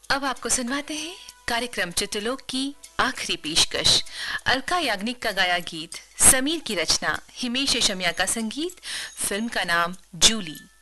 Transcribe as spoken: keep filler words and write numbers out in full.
अब आपको सुनवाते हैं कार्यक्रम चित्रलोक की आखिरी पेशकश। अलका याग्निक का गाया गीत, समीर की रचना, हिमेश रेशमिया का संगीत, फिल्म का नाम जूली।